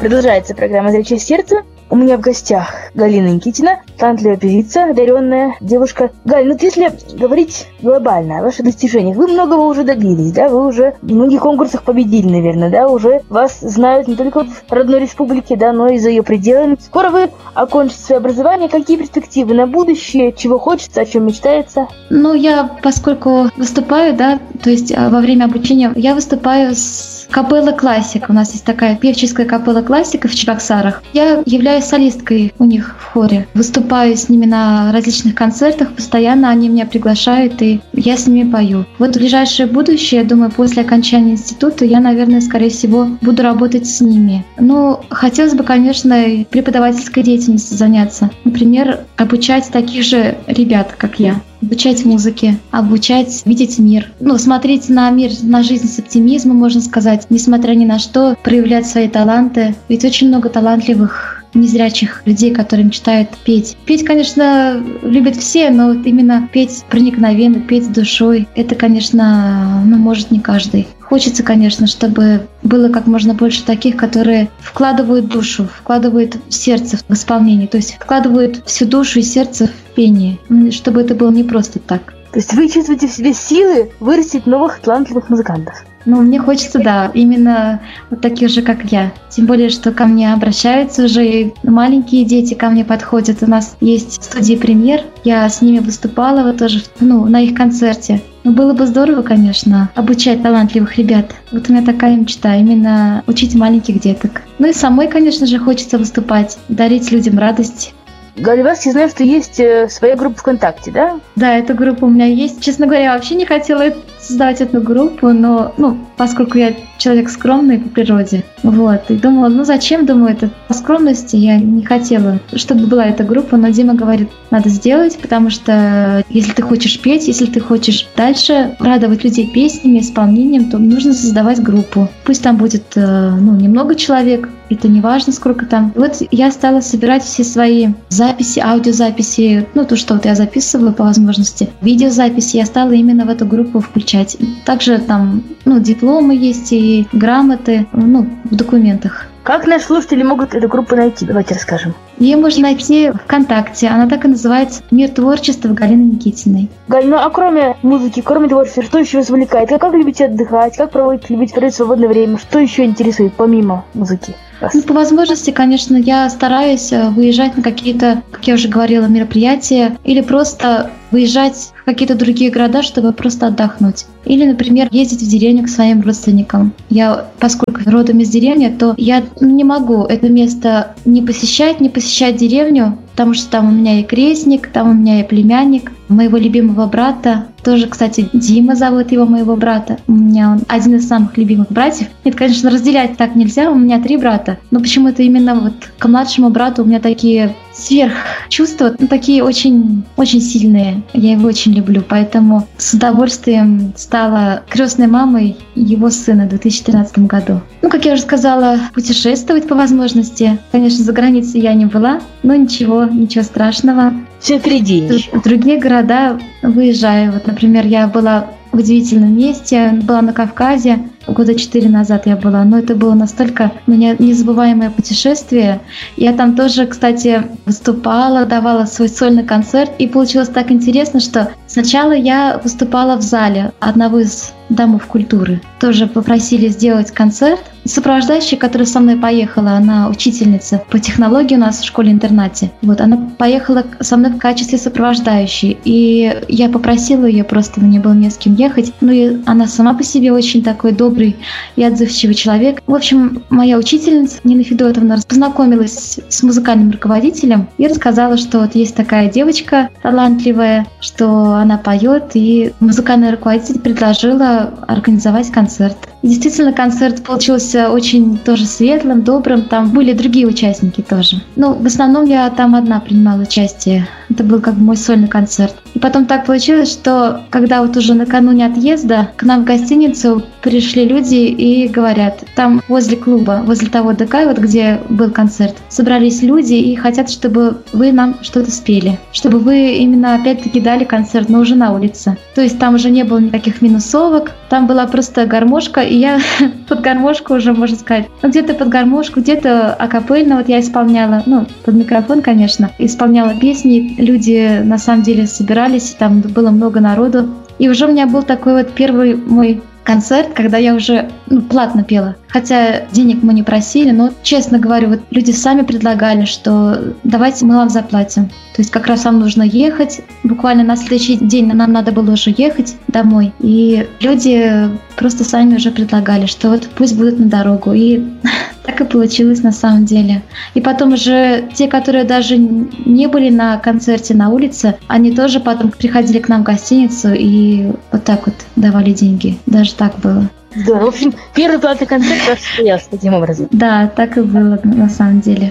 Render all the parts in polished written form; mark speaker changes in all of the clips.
Speaker 1: Продолжается программа «Зрячее сердце». У меня в гостях Галина Никитина, талантливая певица, одаренная девушка. Галь, ну если говорить глобально о ваших достижениях, вы многого уже добились, да? Вы уже в многих конкурсах победили, наверное, да? Уже вас знают не только в родной республике, да, но и за ее пределами. Скоро вы окончите свое образование. Какие перспективы на будущее? Чего хочется, о чем мечтается?
Speaker 2: Ну, я, поскольку выступаю, да, то есть во время обучения, я выступаю с Капелла Классик. У нас есть такая певческая капелла Классика в Чебоксарах. Я являюсь солисткой у них в хоре. Выступаю с ними на различных концертах. Постоянно они меня приглашают, и я с ними пою. Вот в ближайшее будущее, я думаю, после окончания института я, наверное, скорее всего, буду работать с ними. Ну, хотелось бы, конечно, преподавательской деятельностью заняться. Например, обучать таких же ребят, как я. Обучать музыке, обучать видеть мир. Ну, смотреть на мир, на жизнь с оптимизмом, можно сказать. Несмотря ни на что, проявлять свои таланты. Ведь очень много талантливых незрячих людей, которые мечтают петь. Петь, конечно, любят все, но вот именно петь проникновенно, петь душой, это, конечно, может не каждый. Хочется, конечно, чтобы было как можно больше таких, которые вкладывают душу, вкладывают сердце в исполнение, то есть вкладывают всю душу и сердце в пение, чтобы это было не просто так.
Speaker 1: То есть вы чувствуете в себе силы вырастить новых талантливых музыкантов?
Speaker 2: Ну, мне хочется, да, именно вот таких же, как я. Тем более, что ко мне обращаются уже и маленькие дети ко мне подходят. У нас есть студия «Премьер». Я с ними выступала вот тоже, на их концерте. Ну, было бы здорово, конечно, обучать талантливых ребят. Вот у меня такая мечта, именно учить маленьких деток. Ну и самой, конечно же, хочется выступать, дарить людям радость.
Speaker 1: Галя, вас, я знаю, что есть своя группа ВКонтакте, да?
Speaker 2: Да, эта группа у меня есть. Честно говоря, я вообще не хотела создавать эту группу, но, поскольку я человек скромный по природе, и думала, зачем, это по скромности я не хотела, чтобы была эта группа, но Дима говорит, надо сделать, потому что если ты хочешь петь, если ты хочешь дальше радовать людей песнями, исполнением, то нужно создавать группу. Пусть там будет, немного человек, это не важно, сколько там. И вот я стала собирать все свои записи, аудиозаписи, то, что вот я записываю по возможности, видеозаписи, я стала именно в эту группу включать. Также там, дипломы есть и грамоты, в документах.
Speaker 1: Как наши слушатели могут эту группу найти? Давайте расскажем.
Speaker 2: Ее можно найти ВКонтакте. Она так и называется «Мир творчества» Галины Никитиной.
Speaker 1: Галь, а кроме музыки, кроме творчества, что еще вас увлекает? Как любите отдыхать? Как любите проводить свободное время? Что еще интересует помимо музыки?
Speaker 2: По возможности, конечно, я стараюсь выезжать на какие-то, как я уже говорила, мероприятия или просто выезжать в какие-то другие города, чтобы просто отдохнуть. Или, например, ездить в деревню к своим родственникам. Поскольку родом из деревни, то я не могу это место не посещать деревню, потому что там у меня и крестник, там у меня и племянник моего любимого брата. Тоже, кстати, Дима зовут его, моего брата. У меня он один из самых любимых братьев. Это, конечно, разделять так нельзя, у меня 3 брата. Но почему-то именно к младшему брату у меня такие сверхчувства, такие очень, очень сильные. Я его очень люблю, поэтому с удовольствием стала крестной мамой его сына в 2013 году. Как я уже сказала, путешествовать по возможности. Конечно, за границей я не была, но ничего страшного.
Speaker 1: Все впереди.
Speaker 2: В другие города выезжаю. Например, я была в удивительном месте, была на Кавказе. 4 года назад я была, но это было настолько у меня незабываемое путешествие. Я там тоже, кстати, выступала, давала свой сольный концерт, и получилось так интересно, что сначала я выступала в зале одного из домов культуры. Тоже попросили сделать концерт. Сопровождающая, которая со мной поехала, она учительница по технологии у нас в школе-интернате. Она поехала со мной в качестве сопровождающей. И я попросила ее, просто мне было не с кем ехать. И она сама по себе очень такой добрый и отзывчивый человек. В общем, моя учительница Нина Федотовна познакомилась с музыкальным руководителем и рассказала, что есть такая девочка талантливая, что она поет, и музыкальный руководитель предложила организовать концерт. И действительно, концерт получился очень тоже светлым, добрым. Там были другие участники тоже. В основном я там одна принимала участие. Это был мой сольный концерт. И потом так получилось, что когда вот уже накануне отъезда к нам в гостиницу пришли люди и говорят, там возле клуба, возле того ДК, вот где был концерт, собрались люди и хотят, чтобы вы нам что-то спели, чтобы вы именно опять-таки дали концерт, но уже на улице. То есть там уже не было никаких минусовок, там была просто гармошка, и я под гармошку уже, можно сказать, где-то под гармошку, где-то акапельно вот я исполняла, под микрофон, конечно, исполняла песни, люди на самом деле собирались, там было много народу, и уже у меня был такой вот первый мой концерт, когда я уже платно пела. Хотя денег мы не просили, но, честно говорю, вот люди сами предлагали, что давайте мы вам заплатим. То есть как раз вам нужно ехать. Буквально на следующий день нам надо было уже ехать домой. И люди просто сами уже предлагали, что вот пусть будут на дорогу. И так и получилось на самом деле. И потом уже те, которые даже не были на концерте на улице, они тоже потом приходили к нам в гостиницу и вот так вот давали деньги. Даже так было.
Speaker 1: Да, в общем, первый платный концерт состоялся таким образом.
Speaker 2: Да, так и было на самом деле.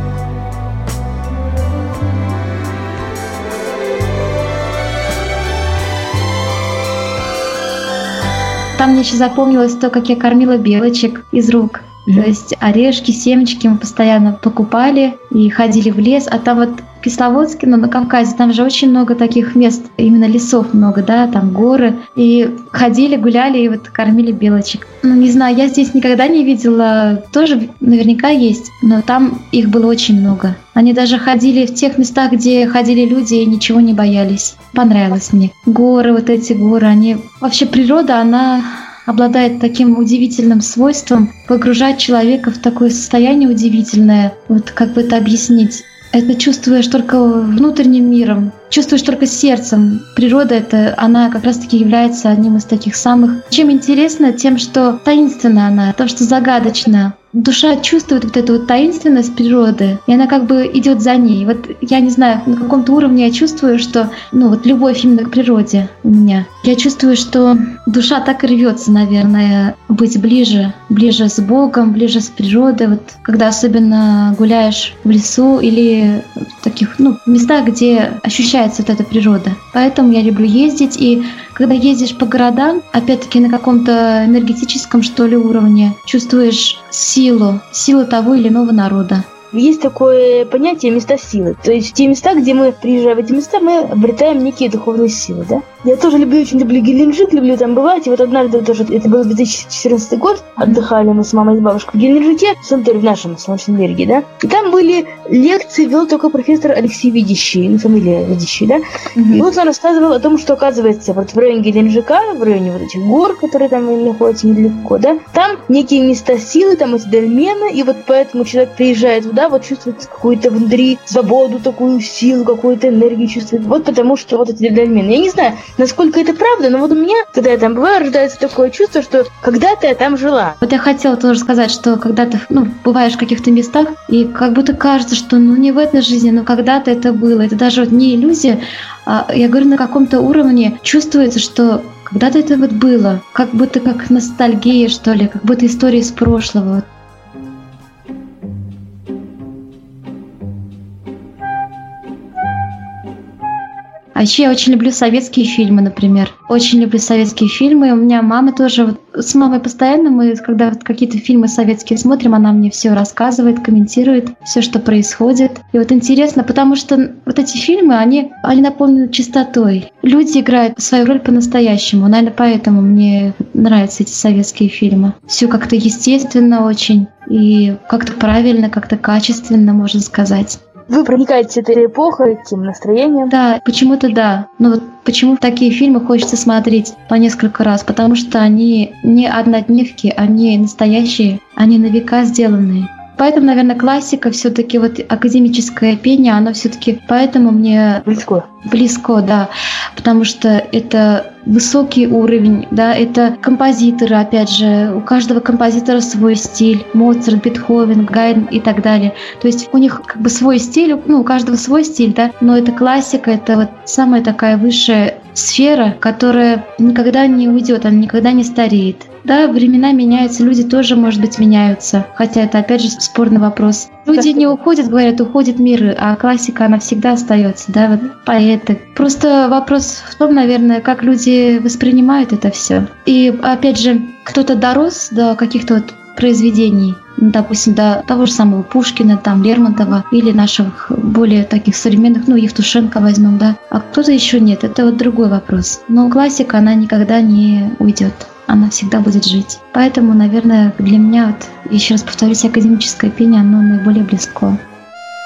Speaker 2: Там мне еще запомнилось то, как я кормила белочек из рук. То есть орешки, семечки мы постоянно покупали и ходили в лес. А там вот в Кисловодске, на Кавказе, там же очень много таких мест, именно лесов много, да, там горы. И ходили, гуляли и вот кормили белочек. Не знаю, я здесь никогда не видела, тоже наверняка есть, но там их было очень много. Они даже ходили в тех местах, где ходили люди и ничего не боялись. Понравилось мне. Горы, вот эти горы, они... Вообще природа, она обладает таким удивительным свойством погружать человека в такое состояние удивительное. Вот как бы это объяснить? Это чувствуешь только внутренним миром, чувствуешь только сердцем. Природа она как раз-таки является одним из таких самых... Чем интересно, тем, что таинственна она, то, что загадочно. Душа чувствует вот эту вот таинственность природы, и она как бы идет за ней. Вот я не знаю, на каком-то уровне я чувствую, что вот любовь именно к природе у меня. Я чувствую, что душа так и рвется, наверное, быть ближе с Богом, ближе с природой. Вот когда особенно гуляешь в лесу или в таких местах, где ощущается вот эта природа. Поэтому я люблю ездить, и когда ездишь по городам, опять-таки на каком-то энергетическом, что ли, уровне, чувствуешь силу того или иного народа.
Speaker 1: Есть такое понятие места силы. То есть те места, где мы приезжаем в эти места, мы обретаем некие духовные силы, да? Я тоже очень люблю Геленджик, люблю там бывать. И вот однажды тоже, это был 2014 год, отдыхали мы с мамой и с бабушкой в Геленджике, в санатории в нашем Солнечном береге, да? И там были лекции, вел только профессор Алексей Ведищий, фамилия Ведищий, да? И вот он рассказывал о том, что, оказывается, вот в районе Геленджика, в районе вот этих гор, которые там находятся недалеко, да? Там некие места силы, там эти дольмены, и вот поэтому человек приезжает туда, вот чувствует какую-то внутри свободу, такую силу, какую-то энергию чувствует. Вот потому что вот эти дольмены. Я не знаю, насколько это правда, но вот у меня, когда я там бываю, рождается такое чувство, что когда-то я там жила.
Speaker 2: Вот я хотела тоже сказать, что когда ты бываешь в каких-то местах, и как будто кажется, что не в этой жизни, но когда-то это было. Это даже вот не иллюзия, а я говорю, на каком-то уровне чувствуется, что когда-то это вот было. Как будто как ностальгия, что ли, как будто история из прошлого. А еще я очень люблю советские фильмы, например. Очень люблю советские фильмы. У меня мама тоже... С мамой постоянно мы, когда какие-то фильмы советские смотрим, она мне все рассказывает, комментирует все, что происходит. И вот интересно, потому что вот эти фильмы, они наполнены чистотой. Люди играют свою роль по-настоящему. Наверное, поэтому мне нравятся эти советские фильмы. Все как-то естественно очень. И как-то правильно, как-то качественно, можно сказать.
Speaker 1: Вы проникаете этой эпохой, этим настроением?
Speaker 2: Да, почему-то да. Но вот почему такие фильмы хочется смотреть по несколько раз? Потому что они не однодневки, они настоящие, они на века сделанные. Поэтому, наверное, классика все-таки, вот академическое пение, оно все-таки поэтому мне близко, да, потому что это высокий уровень, да, это композиторы, опять же, у каждого композитора свой стиль, Моцарт, Бетховен, Гайдн и так далее. То есть у них как бы свой стиль, у каждого свой стиль, да, но это классика, это вот самая такая высшая сфера, которая никогда не уйдет, она никогда не стареет. Да, времена меняются, люди тоже, может быть, меняются, хотя это, опять же, спорный вопрос. Люди не уходят, говорят, уходит мир, а классика, она всегда остается, да, вот поэты. Просто вопрос в том, наверное, как люди воспринимают это все. И опять же, кто-то дорос до каких-то вот произведений, допустим, до того же самого Пушкина, там, Лермонтова или наших более таких современных, Евтушенко возьмем, да, а кто-то еще нет, это вот другой вопрос. Но классика, она никогда не уйдет, она всегда будет жить. Поэтому, наверное, для меня, вот, еще раз повторюсь, академическое пение, оно наиболее близко.